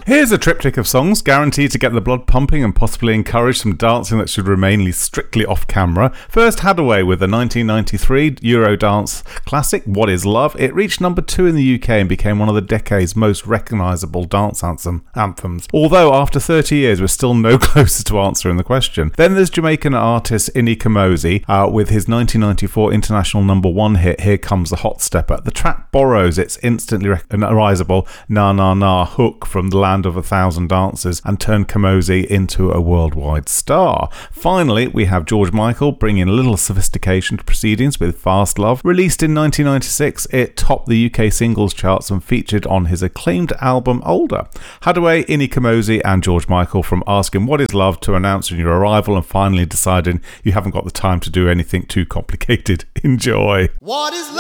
Here's a triptych of songs guaranteed to get the blood pumping and possibly encourage some dancing that should remain strictly off camera. First, Hadaway with the 1993 Eurodance classic What Is Love. It reached number 2 in the UK and became one of the decade's most recognisable dance anthems. Although after 30 years we're still no closer to answering the question. Then there's Jamaican artist Ini Kamoze with his 1994 international number 1 hit Here Comes the Hot Stepper. The track borrows its instantly recognisable Na Na Na hook from the Land of a Thousand Dances and turned Kamoze into a worldwide star. Finally, we have George Michael bringing a little sophistication to proceedings with Fast Love. Released in 1996, it topped the UK singles charts and featured on his acclaimed album Older. Hadaway, Ini Kamoze and George Michael from asking what is love to announcing your arrival and finally deciding you haven't got the time to do anything too complicated. Enjoy. What is love?